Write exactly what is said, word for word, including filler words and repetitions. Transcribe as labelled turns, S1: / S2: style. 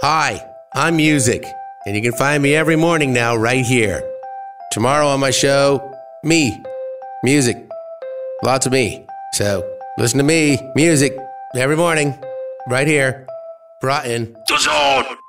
S1: Hi, I'm Music, and you can find me every morning now right here. Tomorrow on my show, me, music, lots of me. So listen to me, music, every morning, right here, brought in. The Zone!